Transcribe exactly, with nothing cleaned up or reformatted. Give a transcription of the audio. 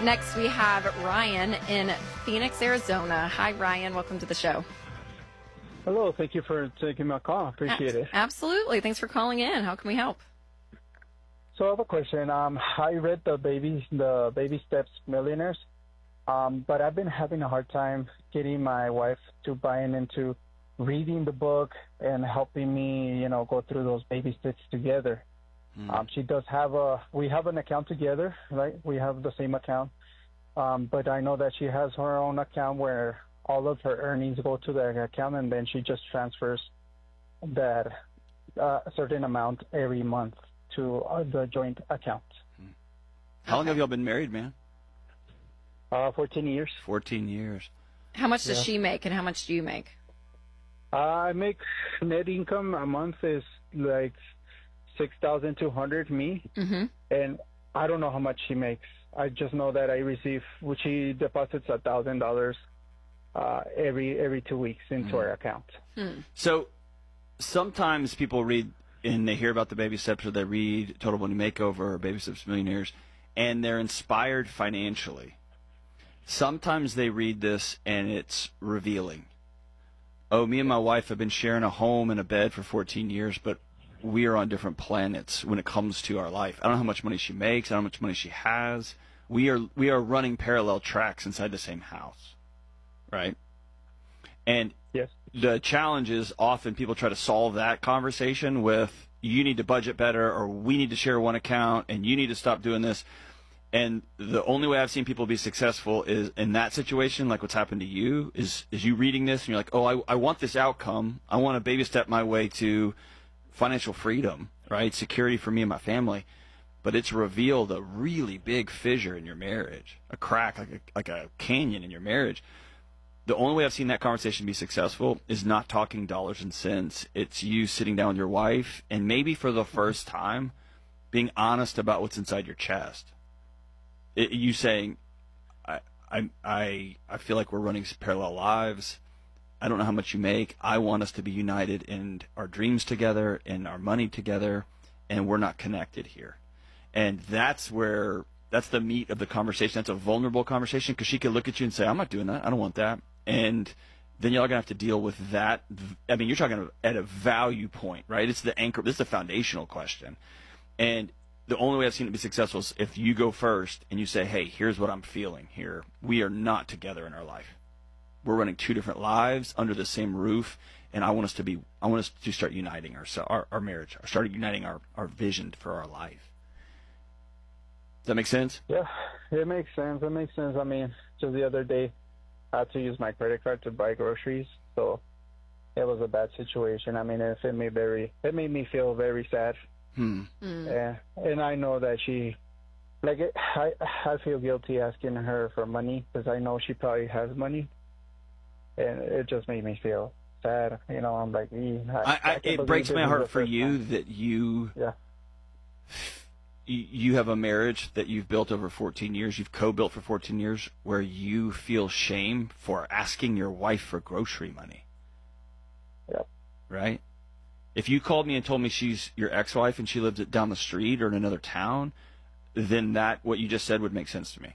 Next, we have Ryan in Phoenix, Arizona. Hi, Ryan. Welcome to the show. Hello. Thank you for taking my call. Appreciate it. Absolutely. Thanks for calling in. How can we help? So I have a question. Um, I read the baby, the Baby Steps Millionaires, um, but I've been having a hard time getting my wife to buy into reading the book and helping me, you know, go through those baby steps together. Mm. Um, she does have a, we have an account together, right? We have the same account. Um, but I know that she has her own account where all of her earnings go to that account, and then she just transfers that uh, certain amount every month to uh, the joint account. Hmm. How long have y'all been married, man? Uh, fourteen years. fourteen years. How much does Yeah. she make, and how much do you make? Uh, I make net income a month is like six thousand two hundred me, Mm-hmm. and I don't know how much she makes. I just know that I receive, which she deposits a thousand dollars uh every every two weeks into Mm-hmm. our account. Hmm. So sometimes people read and they hear about the Baby Steps, or they read Total Money Makeover or Baby Steps Millionaires, and they're inspired financially. Sometimes they read this and it's revealing. Oh, me and my wife have been sharing a home and a bed for fourteen years, but we are on different planets when it comes to our life. I don't know how much money she makes. I don't know how much money she has. We are we are running parallel tracks inside the same house, right? And Yes. the challenge is often people try to solve that conversation with, you need to budget better, or we need to share one account, and you need to stop doing this. And the only way I've seen people be successful is in that situation, like what's happened to you, is is you reading this and you're like, oh, I, I want this outcome. I want to baby step my way to financial freedom, right? Security for me and my family. But it's revealed a really big fissure in your marriage, a crack, like a, like a canyon in your marriage. The only way I've seen that conversation be successful is not talking dollars and cents. It's you sitting down with your wife and maybe for the first time being honest about what's inside your chest. It, you saying, I, I, I, I feel like we're running parallel lives. I don't know how much you make. I want us to be united in our dreams together, in our money together, and we're not connected here. And that's where, that's the meat of the conversation. That's a vulnerable conversation, because she could look at you and say, I'm not doing that. I don't want that. And then y'all are going to have to deal with that. I mean, you're talking at a value point, right? It's the anchor. This is a foundational question. And the only way I've seen it be successful is if you go first and you say, hey, here's what I'm feeling here. We are not together in our life. We're running two different lives under the same roof, and I want us to be, I want us to start uniting our, our, our marriage, or start uniting our, our vision for our life. Does that make sense? Yeah, it makes sense. It makes sense. I mean, just the other day, I had to use my credit card to buy groceries, so it was a bad situation. I mean, it made me very, it made me feel very sad. Hmm. Mm. Yeah, and I know that she, like, it, I, I feel guilty asking her for money because I know she probably has money, and it just made me feel sad. You know, I'm like, "Ee, I, I, I, I can't it breaks believe my this is heart the for first you time." that you, Yeah. you you have a marriage that you've built over fourteen years, you've co-built for fourteen years, where you feel shame for asking your wife for grocery money. Yeah. Right? If you called me and told me she's your ex-wife and she lived down the street or in another town, then that, what you just said, would make sense to me.